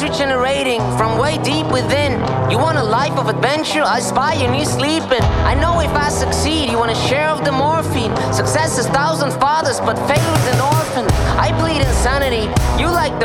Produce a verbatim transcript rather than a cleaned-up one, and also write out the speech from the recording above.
regenerating from way deep within. You want a life of adventure? I spy your knee sleeping. I know if I succeed, you want a share of the morphine. Success is thousand fathers, but failure's an orphan. I bleed insanity. You like the